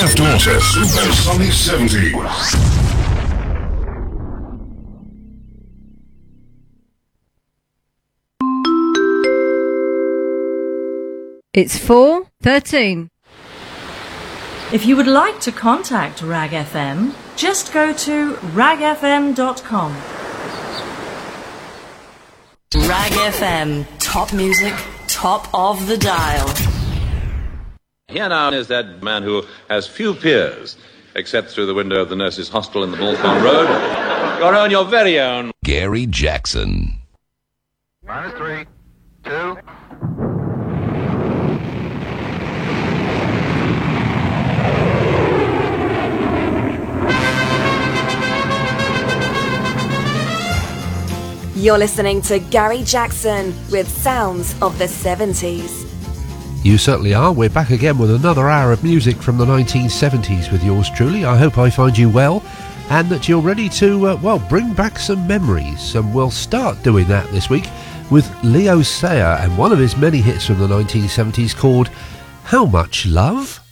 Jeff Dawson, Super Sunny 70s. It's 4:13. If you would like to contact Rag FM, just go to ragfm.com. Rag FM, top music, top of the dial. Here now is that man who has few peers, except through the window of the nurse's hostel in the Bullthorn Road. Your very own Gary Jackson. -3, 2. You're listening to Gary Jackson with Sounds of the 70s. You certainly are. We're back again with another hour of music from the 1970s with yours truly. I hope I find you well and that you're ready to, bring back some memories. And we'll start doing that this week with Leo Sayer and one of his many hits from the 1970s called How Much Love?